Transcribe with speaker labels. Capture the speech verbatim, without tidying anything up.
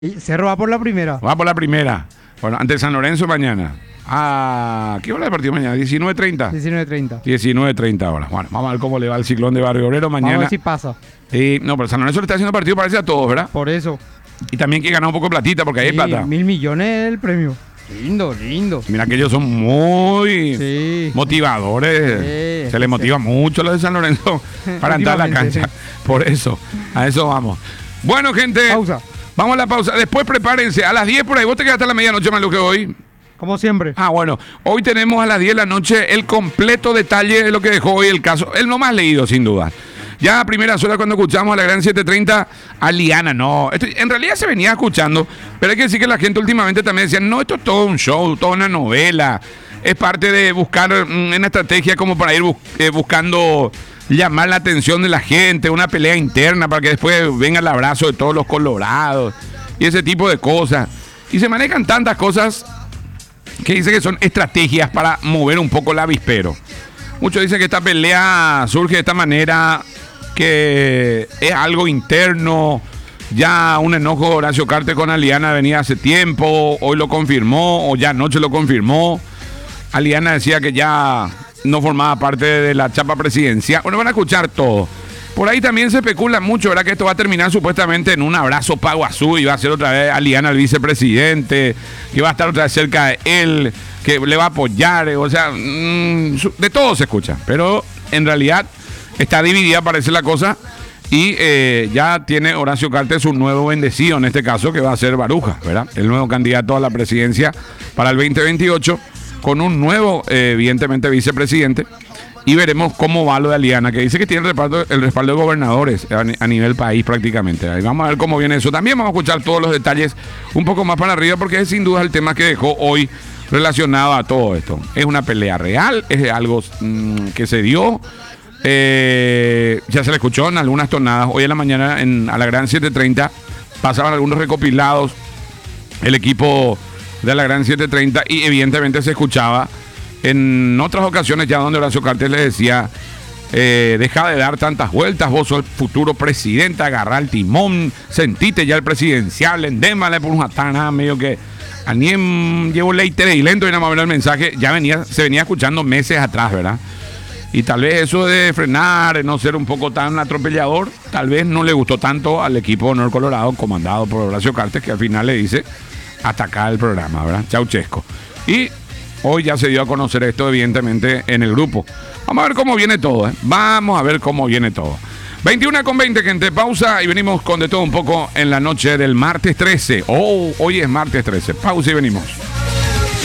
Speaker 1: Y Cerro va por la primera.
Speaker 2: Va por la primera. Bueno, ante San Lorenzo mañana. Ah, ¿qué hora de partido mañana? ¿diecinueve treinta?
Speaker 1: diecinueve treinta.
Speaker 2: diecinueve treinta horas. Bueno, vamos a ver cómo le va el Ciclón de Barrio Obrero mañana.
Speaker 1: Vamos a ver si pasa.
Speaker 2: Y, no, pero San Lorenzo le está haciendo partido parece a todos, ¿verdad?
Speaker 1: Por eso.
Speaker 2: Y también que ganar un poco de platita, porque ahí hay
Speaker 1: Sí,
Speaker 2: plata.
Speaker 1: Mil millones el premio. Lindo, lindo.
Speaker 2: Mira que ellos son muy
Speaker 1: Sí.
Speaker 2: motivadores.
Speaker 1: Sí,
Speaker 2: Se les motiva mucho los de San Lorenzo para entrar a la cancha. Por eso, a eso vamos. Bueno, gente.
Speaker 1: Pausa.
Speaker 2: Vamos a la pausa. Después prepárense. A las diez por ahí. Vos te quedaste a la medianoche, más lo que hoy.
Speaker 1: Como siempre.
Speaker 2: Ah, bueno. Hoy tenemos a las diez de la noche el completo detalle de lo que dejó hoy el caso. El no más leído, sin duda. Ya a primeras horas cuando escuchamos a la gran setecientos treinta a Liana, no. Esto, en realidad se venía escuchando, pero hay que decir que la gente últimamente también decía, no, esto es todo un show, toda una novela. Es parte de buscar una estrategia como para ir bus eh, buscando llamar la atención de la gente, una pelea interna para que después venga el abrazo de todos los colorados y ese tipo de cosas. Y se manejan tantas cosas que dice que son estrategias para mover un poco el avispero. Muchos dicen que esta pelea surge de esta manera, que es algo interno, ya un enojo de Horacio Cartes con Aliana venía hace tiempo, hoy lo confirmó, o ya anoche lo confirmó. Aliana decía que ya no formaba parte de la chapa presidencial. Bueno, van a escuchar todo. Por ahí también se especula mucho, ¿verdad? Que esto va a terminar supuestamente en un abrazo pago azul y va a ser otra vez Aliana el vicepresidente, que va a estar otra vez cerca de él, que le va a apoyar, o sea, mmm, de todo se escucha, pero en realidad está dividida, parece la cosa, y eh, ya tiene Horacio Cartes un nuevo bendecido, en este caso, que va a ser Baruja, ¿verdad? El nuevo candidato a la presidencia para el veinte veintiocho, con un nuevo, eh, evidentemente, vicepresidente, y veremos cómo va lo de Aliana, que dice que tiene el respaldo, el respaldo de gobernadores a, a nivel país prácticamente. Ahí vamos a ver cómo viene eso. También vamos a escuchar todos los detalles un poco más para arriba, porque es sin duda el tema que dejó hoy relacionado a todo esto. Es una pelea real, es algo mmm, que se dio. Eh, ya se le escuchó en algunas tonadas. Hoy en la mañana en, a la gran setecientos treinta pasaban algunos recopilados el equipo de la gran setecientos treinta y evidentemente se escuchaba en otras ocasiones ya donde Horacio Cartes le decía, eh, deja de dar tantas vueltas, vos sos el futuro presidente, agarrá el timón, sentite ya el presidencial, endémale por un atana, medio que Aniem llevo leitere y lento y nada más ver el mensaje, ya venía, se venía escuchando meses atrás, ¿verdad? Y tal vez eso de frenar, de no ser un poco tan atropellador, tal vez no le gustó tanto al equipo de Honor Colorado, comandado por Horacio Cartes, que al final le dice, hasta acá el programa, ¿verdad? Chauchesco. Y hoy ya se dio a conocer esto, evidentemente, en el grupo. Vamos a ver cómo viene todo, ¿eh? Vamos a ver cómo viene todo. veintiuna con veinte, gente, pausa y venimos con de todo un poco en la noche del martes trece. Oh, hoy es martes trece. Pausa y venimos.